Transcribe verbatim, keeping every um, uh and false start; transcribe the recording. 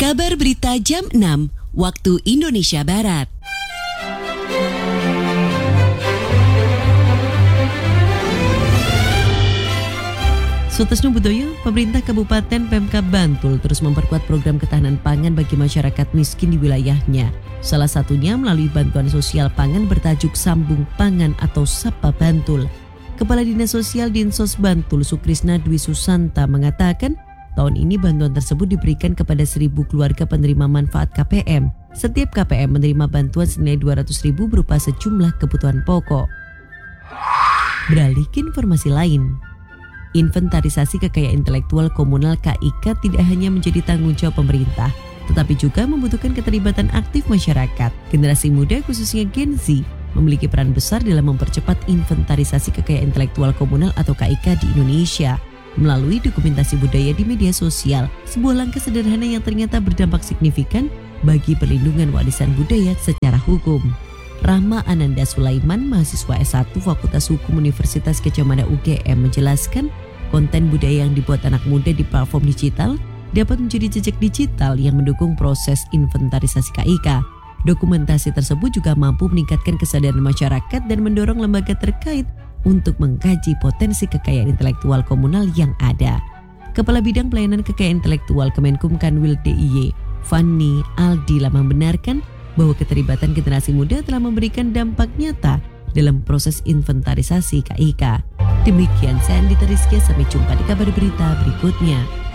Kabar Berita Jam enam, waktu Indonesia Barat. Sutasno Budoyo, pemerintah Kabupaten Pemkab Bantul terus memperkuat program ketahanan pangan bagi masyarakat miskin di wilayahnya. Salah satunya melalui bantuan sosial pangan bertajuk Sambung Pangan atau Sapa Bantul. Kepala Dinas Sosial Dinsos Bantul Sukrisna Dwi Susanta mengatakan, tahun ini bantuan tersebut diberikan kepada seribu keluarga penerima manfaat K P M. Setiap K P M menerima bantuan senilai dua ratus ribu berupa sejumlah kebutuhan pokok. Beralih ke informasi lain. Inventarisasi kekayaan intelektual komunal K I K tidak hanya menjadi tanggung jawab pemerintah, tetapi juga membutuhkan keterlibatan aktif masyarakat. Generasi muda khususnya Gen Z memiliki peran besar dalam mempercepat inventarisasi kekayaan intelektual komunal atau K I K di Indonesia. Melalui dokumentasi budaya di media sosial, sebuah langkah sederhana yang ternyata berdampak signifikan bagi perlindungan warisan budaya secara hukum. Rahma Ananda Sulaiman, mahasiswa S satu Fakultas Hukum Universitas Gadjah Mada U G M menjelaskan, konten budaya yang dibuat anak muda di platform digital dapat menjadi jejak digital yang mendukung proses inventarisasi K I K. Dokumentasi tersebut juga mampu meningkatkan kesadaran masyarakat dan mendorong lembaga terkait untuk mengkaji potensi kekayaan intelektual komunal yang ada. Kepala Bidang Pelayanan Kekayaan Intelektual Kemenkum Kanwil D I Y, Fanny Aldila membenarkan bahwa keterlibatan generasi muda telah memberikan dampak nyata dalam proses inventarisasi K I K. Demikian saya Andita Rizkia, sampai jumpa di kabar berita berikutnya.